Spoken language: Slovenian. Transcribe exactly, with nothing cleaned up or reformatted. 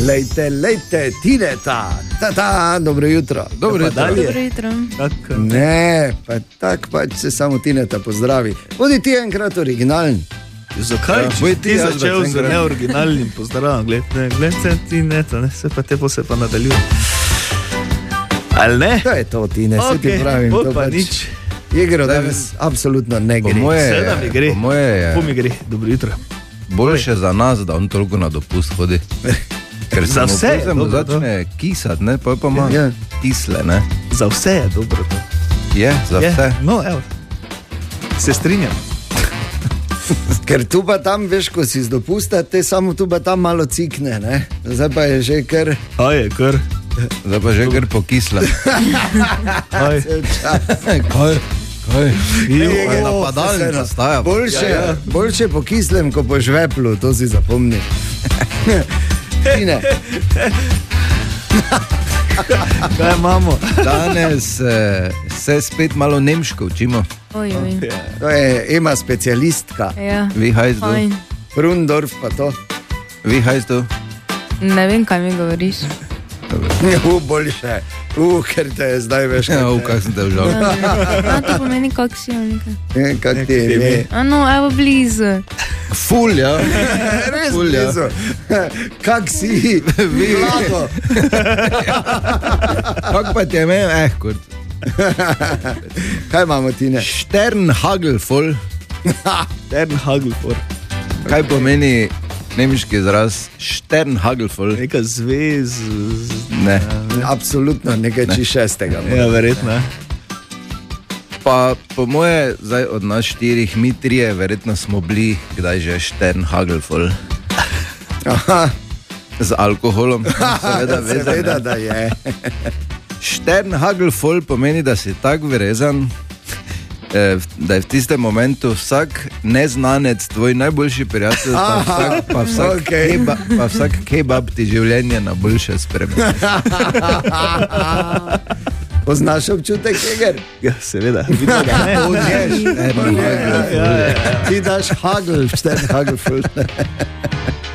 Lejte, lejte, Tineta, ta-ta, dobro jutro. Dobro jutro. Dobro jutro. Ne, pa tak pač se samo Tineta pozdravi. Bodi ti enkrat originalen. Zakaj? Ja, ti, ti začel z neoriginalnim pozdravom, gled, ne, gled se Tineta, ne, se pa te pose pa nadaljuje. Ali ne? To je to, Tine, okay, se ti pravim. To pa pač nič. Igro danes absolutno ne gre. Po moje, Seveda mi gre. Po moje je. Po mi gre. Dobro jutro. Boljše za nas, da on toliko na dopust hodi. Ker za vse se mu začne kisati, ne, pa pa ima ja. kisle, ne. Za vse je dobro to. Je, za je. vse. No, evo. Se strinjam. Ker tu pa tam, veš, ko si z dopusta, te samo tu pa tam malo cikne, ne. Zdaj pa je že kar... A je kar... Zdaj pa že kar pokisla. Aj. Kaj? Kaj? Jo, napadalni nastaja. Boljše, ja, ja. boljše po kislem, ko po žveplu, to si zapomni. Tine. Kaj imamo? Danes eh, se spet malo nemško učimo. Oj, oj. To je Ema specialistka. Ja, Vi hajz du? fajn. Brundorf pa to. Vi hajz du? Ne vem, kaj mi govoriš. U, boljše. U, ker te je zdaj veš. Ja, v kak sem te užal. A, to pomeni, kak si ali nekaj. Kak ti je ime? A no, evo blizu. Ful, ja. Res Ful, ja. blizu. Kak si? Vi. Vlado. Kak pa ti je ime? Eh, kot. Kaj imamo, Tine? Sternhagelvoll. Sternhagelvoll. Kaj pomeni nemški izraz Sternhagelvoll? Neka zvez... Ne. Absolutno nekaj či šestega. Ja, verjetno. Pa po moje, zdaj od nas štirih, mi trije, verjetno smo bili, kdaj že Sternhagelvoll. Aha. Z alkoholom. Seveda, vezan, Seveda, ne. da je. Sternhagelvoll pomeni, da si tak vrezan, eh, da je v tistem momentu vsak neznanec tvoj najboljši prijatelj, pa vsak, pa vsak, okej. keba, pa vsak kebab ti življenje na boljše spremeni. Poznaš občutek, Eger? Ja, seveda. Vidno ga ne. To je Sternhagelvoll. Ti daš hagel, Sternhagelvoll.